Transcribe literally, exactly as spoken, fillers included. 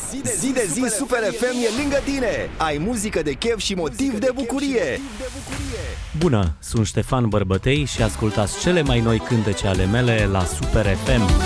Zi de zi Super F M e lângă tine. Ai muzică de chef și motiv de bucurie. Bună, sunt Ștefan Bărbătei și ascultați cele mai noi cântece ale mele la Super F M.